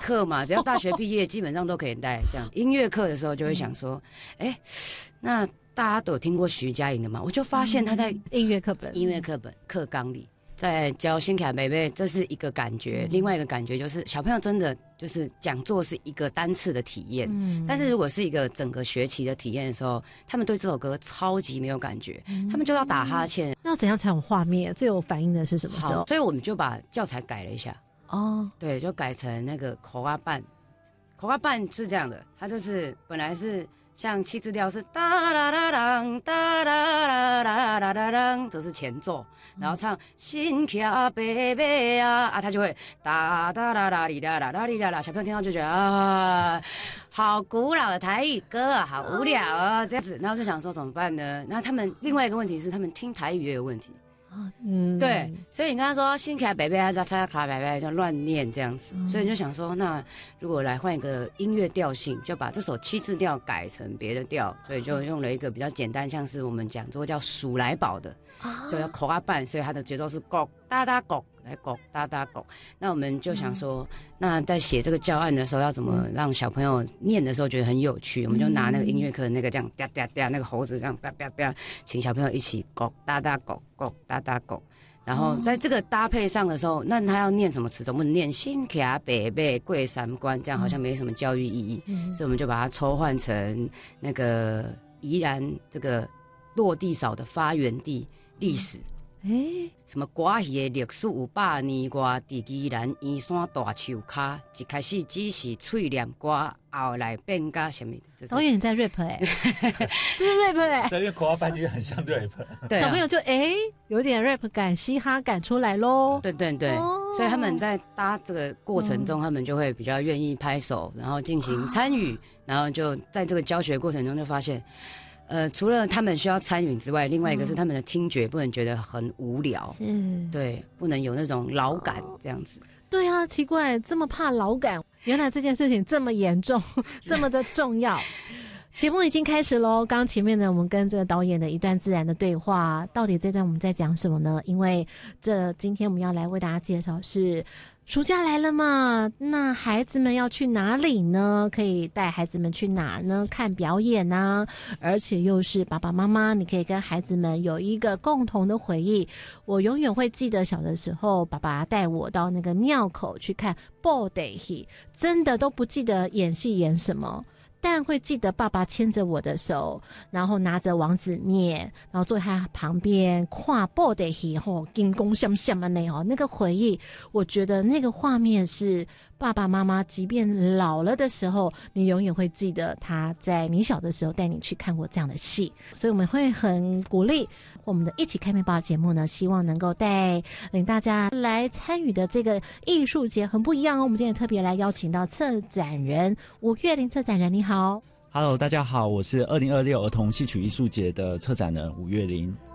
课嘛，只要大学毕业基本上都可以带这样。音乐课的时候就会想说，那大家都有听过徐佳莹的嘛？我就发现她在音乐课本课纲里，在教新卡贝贝，这是一个感觉。另外一个感觉就是小朋友真的就是讲座是一个单次的体验，但是如果是一个整个学期的体验的时候，他们对这首歌超级没有感觉，他们就要打哈欠。 那怎样才有画面？最有反应的是什么时候？ 所以我们就把教材改了一下。对，就改成那个口啊伴。口啊伴是这样的，它就是本来是像七字调是哒啦啦啷哒啦啦啦啦啦啷，这是前奏，然后唱新卡贝贝啊，他就会哒哒啦啦哩啦啦啦哩啦啦，小朋友听到就觉得啊，好古老的台语歌啊，好无聊啊这样子，然后就想说怎么办呢？那他们另外一个问题是，他们听台语也有问题。对，所以你跟他说新卡北北，他卡北北就乱念这样子，所以你就想说，那如果来换一个音乐调性，就把这首七字调改成别的调，所以就用了一个比较简单，像是我们讲座叫数来宝的，就叫口啊伴，所以它的节奏是咕哒哒咕来咕哒哒咕。那我们就想说，那在写这个教案的时候，要怎么让小朋友念的时候觉得很有趣？我们就拿那个音乐课的那个这样哒哒哒，那个猴子这样叭叭叭，请小朋友一起咕哒哒咕咕哒哒咕。然后在这个搭配上的时候，那他要念什么词？总不能念新卡北北过三关，这样好像没什么教育意义。所以我们就把它抽换成那个宜兰这个落地扫的发源地历史。什么歌戏的历史有100年外，伫宜兰圆山大树骹，一开始只是嘴念歌，后来变甲什么？ 导演你在 rap 这是 rap 对，因为口号班其实很像 rap， 对小朋友就有点 rap 感、嘻哈感出来咯。 对，所以他们在搭这个过程中，他们就会比较愿意拍手，然后进行参与，然后就在这个教学过程中就发现。除了他们需要参与之外，另外一个是他们的听觉不能觉得很无聊，对，不能有那种老感这样子。 对啊，奇怪，这么怕老感，原来这件事情这么严重，这么的重要。节目已经开始咯，刚刚前面呢，我们跟这个导演的一段自然的对话，到底这段我们在讲什么呢？因为今天我们要来为大家介绍是暑假来了嘛，那孩子们要去哪里呢？可以带孩子们去哪呢？看表演啊，而且又是爸爸妈妈，你可以跟孩子们有一个共同的回忆。我永远会记得小的时候，爸爸带我到那个庙口去看布袋戏，真的都不记得演戏演什么。但会记得爸爸牵着我的手，然后拿着王子面，然后坐在他旁边看布袋戏吼，金光闪闪的那个回忆，我觉得那个画面是爸爸妈妈即便老了的时候，你永远会记得他在你小的时候带你去看过这样的戏。所以我们会很鼓励我们的一起开面包的节目呢，希望能够带领大家来参与的这个艺术节很不一样哦。我们今天特别来邀请到策展人吴月玲策展人，你好。 Hello， 大家好，我是2026儿童戏曲艺术节的策展人吴月玲。